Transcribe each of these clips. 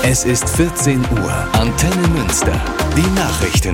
Es ist 14 Uhr. Antenne Münster. Die Nachrichten.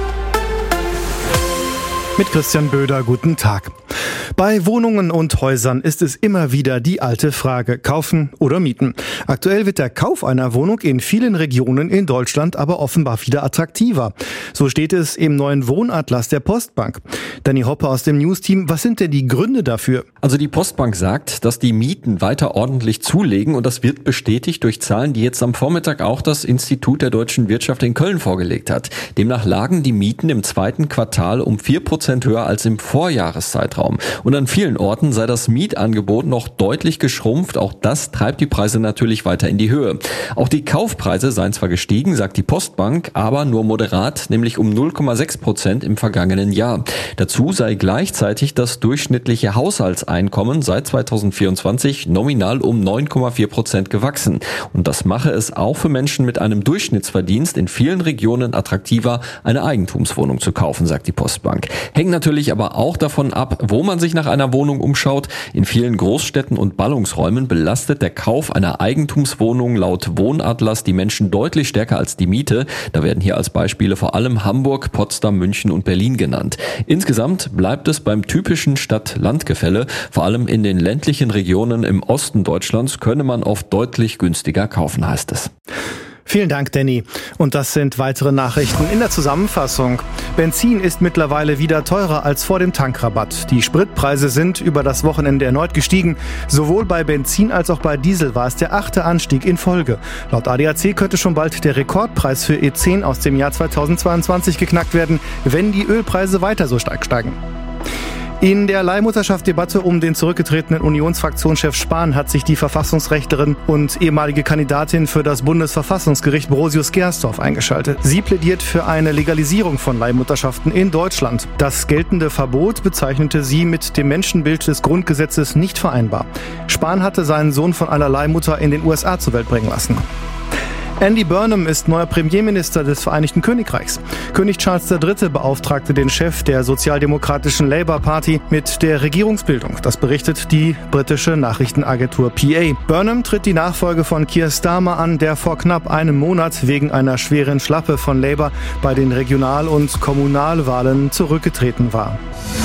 Mit Christian Böder, guten Tag. Bei Wohnungen und Häusern ist es immer wieder die alte Frage, kaufen oder mieten. Aktuell wird der Kauf einer Wohnung in vielen Regionen in Deutschland aber offenbar wieder attraktiver. So steht es im neuen Wohnatlas der Postbank. Danny Hoppe aus dem News-Team, was sind denn die Gründe dafür? Also die Postbank sagt, dass die Mieten weiter ordentlich zulegen und das wird bestätigt durch Zahlen, die jetzt am Vormittag auch das Institut der deutschen Wirtschaft in Köln vorgelegt hat. Demnach lagen die Mieten im zweiten Quartal um 4% höher als im Vorjahreszeitraum. Und an vielen Orten sei das Mietangebot noch deutlich geschrumpft. Auch das treibt die Preise natürlich weiter in die Höhe. Auch die Kaufpreise seien zwar gestiegen, sagt die Postbank, aber nur moderat, nämlich um 0,6% im vergangenen Jahr. Dazu sei gleichzeitig das durchschnittliche Haushaltseinkommen seit 2024 nominal um 9,4% gewachsen. Und das mache es auch für Menschen mit einem Durchschnittsverdienst in vielen Regionen attraktiver, eine Eigentumswohnung zu kaufen, sagt die Postbank. Hängt natürlich aber auch davon ab, wo man sich nach einer Wohnung umschaut. In vielen Großstädten und Ballungsräumen belastet der Kauf einer Eigentumswohnung laut Wohnatlas die Menschen deutlich stärker als die Miete. Da werden hier als Beispiele vor allem Hamburg, Potsdam, München und Berlin genannt. Insgesamt bleibt es beim typischen Stadt-Land-Gefälle. Vor allem in den ländlichen Regionen im Osten Deutschlands könne man oft deutlich günstiger kaufen, heißt es. Vielen Dank, Danny. Und das sind weitere Nachrichten in der Zusammenfassung. Benzin ist mittlerweile wieder teurer als vor dem Tankrabatt. Die Spritpreise sind über das Wochenende erneut gestiegen. Sowohl bei Benzin als auch bei Diesel war es der 8. Anstieg in Folge. Laut ADAC könnte schon bald der Rekordpreis für E10 aus dem Jahr 2022 geknackt werden, wenn die Ölpreise weiter so stark steigen. In der Leihmutterschaft-Debatte um den zurückgetretenen Unionsfraktionschef Spahn hat sich die Verfassungsrechtlerin und ehemalige Kandidatin für das Bundesverfassungsgericht Brosius Gersdorf eingeschaltet. Sie plädiert für eine Legalisierung von Leihmutterschaften in Deutschland. Das geltende Verbot bezeichnete sie mit dem Menschenbild des Grundgesetzes nicht vereinbar. Spahn hatte seinen Sohn von einer Leihmutter in den USA zur Welt bringen lassen. Andy Burnham ist neuer Premierminister des Vereinigten Königreichs. König Charles III. Beauftragte den Chef der sozialdemokratischen Labour Party mit der Regierungsbildung. Das berichtet die britische Nachrichtenagentur PA. Burnham tritt die Nachfolge von Keir Starmer an, der vor knapp einem Monat wegen einer schweren Schlappe von Labour bei den Regional- und Kommunalwahlen zurückgetreten war.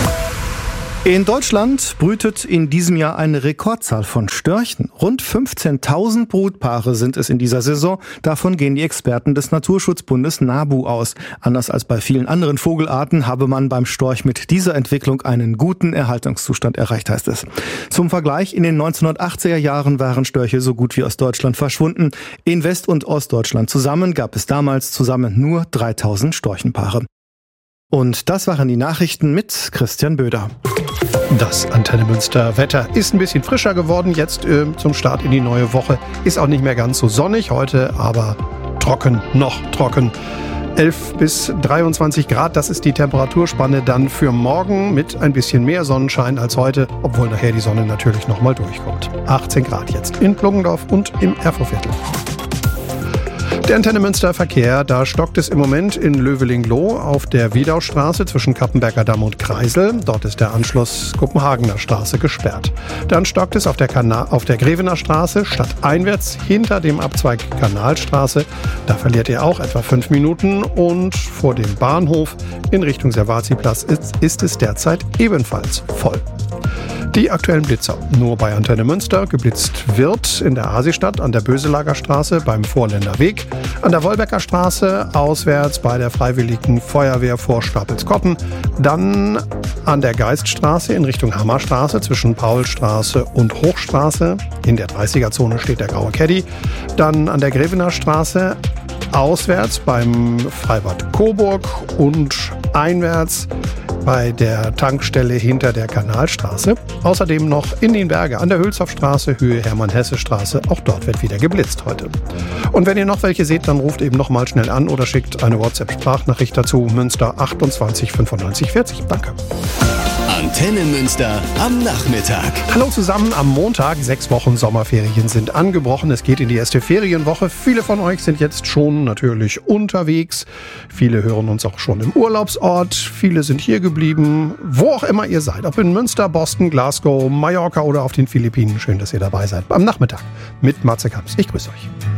In Deutschland brütet in diesem Jahr eine Rekordzahl von Störchen. Rund 15.000 Brutpaare sind es in dieser Saison. Davon gehen die Experten des Naturschutzbundes NABU aus. Anders als bei vielen anderen Vogelarten habe man beim Storch mit dieser Entwicklung einen guten Erhaltungszustand erreicht, heißt es. Zum Vergleich, in den 1980er Jahren waren Störche so gut wie aus Deutschland verschwunden. In West- und Ostdeutschland zusammen gab es damals nur 3.000 Storchenpaare. Und das waren die Nachrichten mit Christian Böder. Das Antenne Münster Wetter ist ein bisschen frischer geworden jetzt zum Start in die neue Woche. Ist auch nicht mehr ganz so sonnig heute, aber trocken, noch trocken. 11 bis 23 Grad, das ist die Temperaturspanne dann für morgen mit ein bisschen mehr Sonnenschein als heute, obwohl nachher die Sonne natürlich nochmal durchkommt. 18 Grad jetzt in Pluggendorf und im Erfurtviertel. Der Antenne Münster Verkehr, da stockt es im Moment in Löweling-Loh auf der Wiedaustraße zwischen Kappenberger Damm und Kreisel. Dort ist der Anschluss Kopenhagener Straße gesperrt. Dann stockt es auf der Grevener Straße stadteinwärts hinter dem Abzweig Kanalstraße. Da verliert ihr auch etwa 5 Minuten und vor dem Bahnhof in Richtung Servaziplatz ist es derzeit ebenfalls voll. Die aktuellen Blitzer. Nur bei Antenne Münster. Geblitzt wird in der Asistadt an der Böselager Straße beim Vorländer Weg, an der Wolbecker Straße auswärts bei der Freiwilligen Feuerwehr vor Stapelskotten, dann an der Geiststraße in Richtung Hammerstraße zwischen Paulstraße und Hochstraße. In der 30er-Zone steht der graue Caddy. Dann an der Grevener Straße auswärts beim Freibad Coburg und einwärts bei der Tankstelle hinter der Kanalstraße. Außerdem noch in den Berge an der Hülshoffstraße, Höhe Hermann-Hesse-Straße. Auch dort wird wieder geblitzt heute. Und wenn ihr noch welche seht, dann ruft eben noch mal schnell an oder schickt eine WhatsApp-Sprachnachricht dazu. Münster 28 95 40. Danke. Antenne Münster am Nachmittag. Hallo zusammen am Montag. 6 Wochen Sommerferien sind angebrochen. Es geht in die erste Ferienwoche. Viele von euch sind jetzt schon natürlich unterwegs. Viele hören uns auch schon im Urlaubsort. Viele sind hier geblieben. Wo auch immer ihr seid. Ob in Münster, Boston, Glasgow, Mallorca oder auf den Philippinen. Schön, dass ihr dabei seid. Am Nachmittag mit Matze Kamps. Ich grüße euch.